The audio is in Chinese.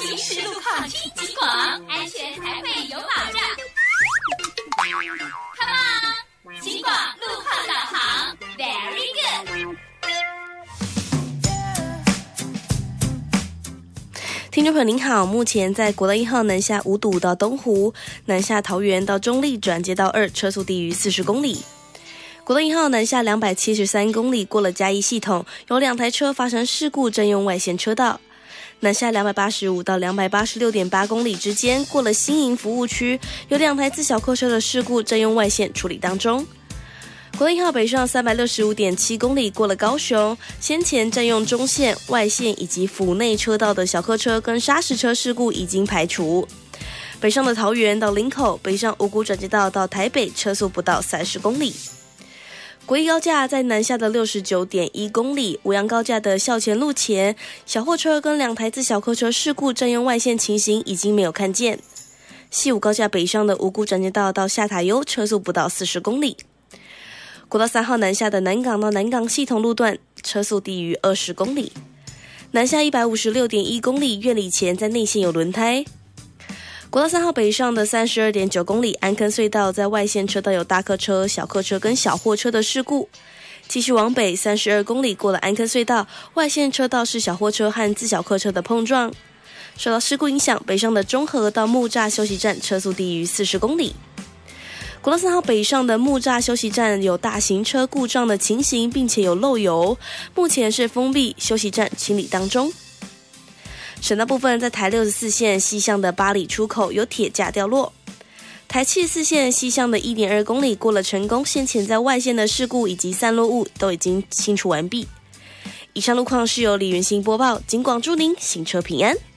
行驶路况听警广，安全才会有保障。Come on， 警广路况导航 ，Very good。 听众朋友您好，目前在国道1号南下五堵到东湖，南下桃园到中立转接道2，车速低于40公里。国道1号南下273公里，过了嘉义系统，有2台车发生事故，占用外线车道。南下285到286.8公里之间，过了新营服务区，有2台自小客车的事故，占用外线处理当中。国道1号北上365.7公里，过了高雄，先前占用中线、外线以及府内车道的小客车跟砂石车事故已经排除。北上的桃园到林口，北上五股转接道到台北，车速不到30公里。国一高架在南下的69.1公里，五杨高架的校前路前，小货车跟2台自小客车事故占用外线情形已经没有看见。西五高架北上的五股转接道到下塔悠，车速不到40公里。国道3号南下的南港到南港系统路段，车速低于20公里。南下156.1公里，苑里前在内线有轮胎。国道3号北上的32.9公里，安坑隧道在外线车道有大客车、小客车跟小货车的事故。继续往北32公里，过了安坑隧道，外线车道是小货车和自小客车的碰撞。受到事故影响，北上的中和到木栅休息站车速低于40公里。国道3号北上的木栅休息站有大型车故障的情形，并且有漏油，目前是封闭休息站清理当中。省道部分，在台64线西向的八里出口有铁架掉落。台74线西向的 1.2 公里，过了成功，先前在外线的事故以及散落物都已经清除完毕。以上路况是由李云兴播报，警广祝您行车平安。